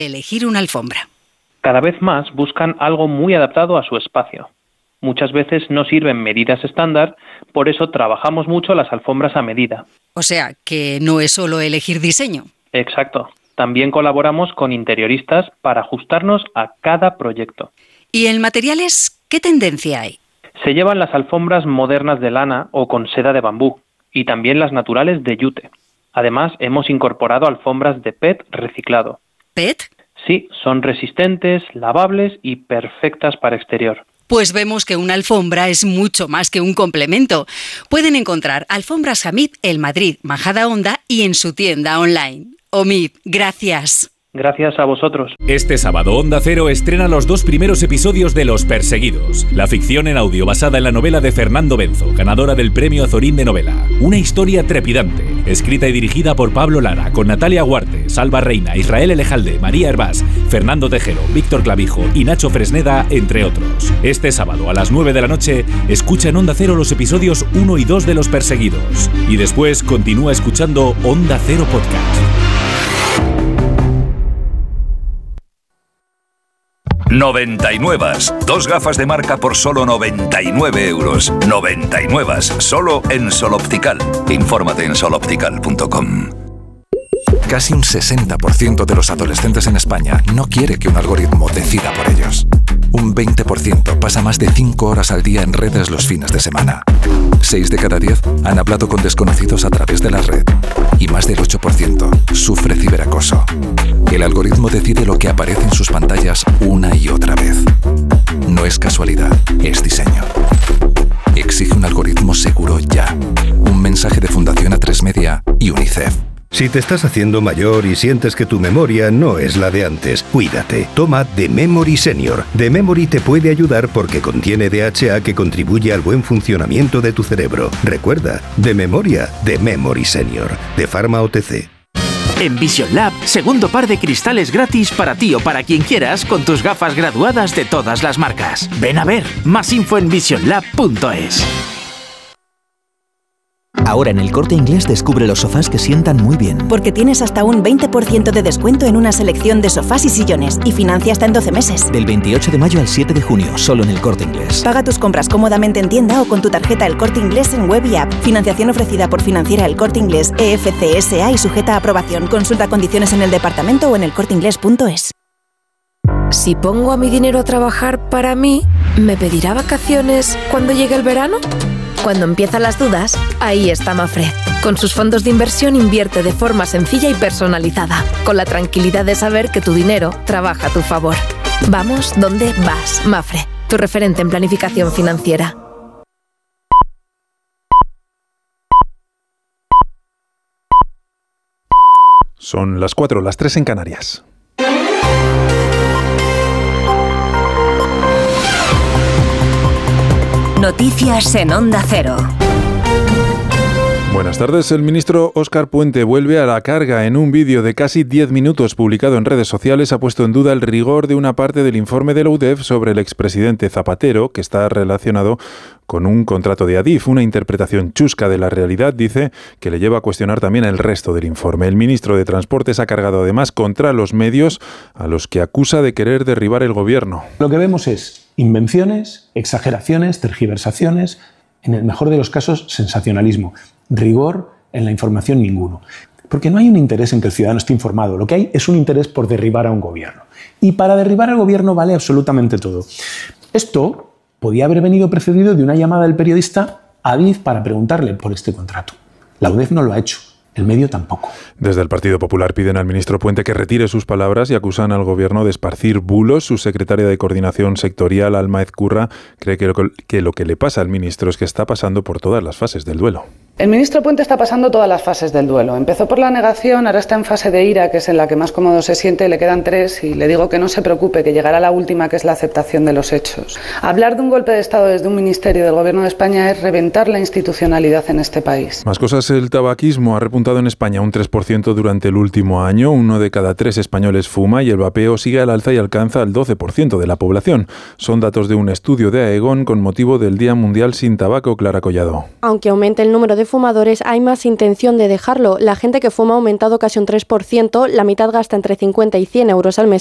Elegir una alfombra. Cada vez más buscan algo muy adaptado a su espacio. Muchas veces no sirven medidas estándar, por eso trabajamos mucho las alfombras a medida. O sea, que no es solo elegir diseño. Exacto. También colaboramos con interioristas para ajustarnos a cada proyecto. ¿Y en materiales qué tendencia hay? Se llevan las alfombras modernas de lana o con seda de bambú, y también las naturales de yute. Además, hemos incorporado alfombras de PET reciclado. ¿PET? Sí, son resistentes, lavables y perfectas para exterior. Pues vemos que una alfombra es mucho más que un complemento. Pueden encontrar Alfombras Hamid en Madrid, Majadahonda y en su tienda online. Omid, gracias. Gracias a vosotros. Este sábado Onda Cero estrena los 2 primeros episodios de Los Perseguidos, la ficción en audio basada en la novela de Fernando Benzo, ganadora del Premio Azorín de Novela. Una historia trepidante, escrita y dirigida por Pablo Lara, con Natalia Huarte, Salva Reina, Israel Elejalde, María Hervás, Fernando Tejero, Víctor Clavijo y Nacho Fresneda, entre otros. Este sábado a las 9 de la noche, escucha en Onda Cero los episodios 1 y 2 de Los Perseguidos. Y después continúa escuchando Onda Cero Podcast. 99. 2 gafas de marca por solo 99 euros. 99. Solo en Sol Optical. Infórmate en soloptical.com. Casi un 60% de los adolescentes en España no quiere que un algoritmo decida por ellos. Un 20% pasa más de 5 horas al día en redes los fines de semana. 6 de cada 10 han hablado con desconocidos a través de la red. Y más del 8% sufre ciberacoso. El algoritmo decide lo que aparece en sus pantallas una y otra vez. No es casualidad, es diseño. Exige un algoritmo seguro ya. Un mensaje de Fundación A3 Media y UNICEF. Si te estás haciendo mayor y sientes que tu memoria no es la de antes, cuídate. Toma The Memory Senior. The Memory te puede ayudar porque contiene DHA que contribuye al buen funcionamiento de tu cerebro. Recuerda, de memoria, The Memory Senior. De Pharma OTC. En Vision Lab, segundo par de cristales gratis para ti o para quien quieras con tus gafas graduadas de todas las marcas. Ven a ver. Más info en visionlab.es. Ahora en El Corte Inglés descubre los sofás que sientan muy bien. Porque tienes hasta un 20% de descuento en una selección de sofás y sillones y financia hasta en 12 meses. Del 28 de mayo al 7 de junio, solo en El Corte Inglés. Paga tus compras cómodamente en tienda o con tu tarjeta El Corte Inglés en web y app. Financiación ofrecida por Financiera El Corte Inglés, EFC SA y sujeta a aprobación. Consulta condiciones en el departamento o en elcorteinglés.es. Si pongo a mi dinero a trabajar para mí, ¿me pedirá vacaciones cuando llegue el verano? Cuando empiezan las dudas, ahí está Mafre. Con sus fondos de inversión invierte de forma sencilla y personalizada, con la tranquilidad de saber que tu dinero trabaja a tu favor. Vamos donde vas, Mafre, tu referente en planificación financiera. Son las 4, las 3 en Canarias. Noticias en Onda Cero. Buenas tardes. El ministro Óscar Puente vuelve a la carga. En un vídeo de casi 10 minutos publicado en redes sociales ha puesto en duda el rigor de una parte del informe de la UDEF sobre el expresidente Zapatero, que está relacionado con un contrato de Adif. Una interpretación chusca de la realidad, dice, que le lleva a cuestionar también el resto del informe. El ministro de Transportes ha cargado además contra los medios a los que acusa de querer derribar el gobierno. Lo que vemos es invenciones, exageraciones, tergiversaciones, en el mejor de los casos sensacionalismo. Rigor en la información ninguno. Porque no hay un interés en que el ciudadano esté informado, lo que hay es un interés por derribar a un gobierno. Y para derribar al gobierno vale absolutamente todo. Esto podía haber venido precedido de una llamada del periodista a Adif para preguntarle por este contrato. La UDEF no lo ha hecho. El medio tampoco. Desde el Partido Popular piden al ministro Puente que retire sus palabras y acusan al gobierno de esparcir bulos. Su secretaria de Coordinación Sectorial, Alma Ezcurra, cree que lo que le pasa al ministro es que está pasando por todas las fases del duelo. El ministro Puente está pasando todas las fases del duelo. Empezó por la negación, ahora está en fase de ira, que es en la que más cómodo se siente, le quedan 3 y le digo que no se preocupe, que llegará la última, que es la aceptación de los hechos. Hablar de un golpe de Estado desde un ministerio del Gobierno de España es reventar la institucionalidad en este país. Más cosas, el tabaquismo ha repuntado en España un 3% durante el último año. 1 de cada 3 españoles fuma y el vapeo sigue al alza y alcanza al 12% de la población. Son datos de un estudio de Aegon con motivo del Día Mundial sin Tabaco. Clara Collado. Aunque aumente el número de fumadores hay más intención de dejarlo. La gente que fuma ha aumentado casi un 3%, la mitad gasta entre 50 y 100 euros al mes